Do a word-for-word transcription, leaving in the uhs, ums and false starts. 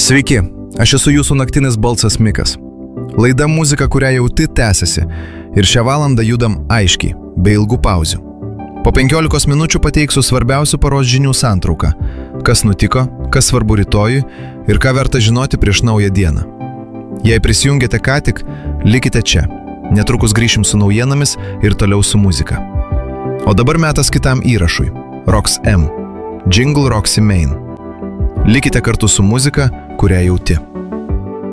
Sveiki, aš esu jūsų naktinis balsas Mikas. Laida muzika, kurią jauti, tęsiasi ir šią valandą judam aiškiai, be ilgų pauzių. Po penkiolikos minučių pateiksiu svarbiausių paros žinių santrauką, kas nutiko, kas svarbu rytojui ir ką verta žinoti prieš naują dieną. Jei prisijungėte ką tik, likite čia. Netrukus grįšim su naujienomis ir toliau su muzika. O dabar metas kitam įrašui. Rox M. Jingle Roxy Main. Likite kartu su muzika, kurią jauti.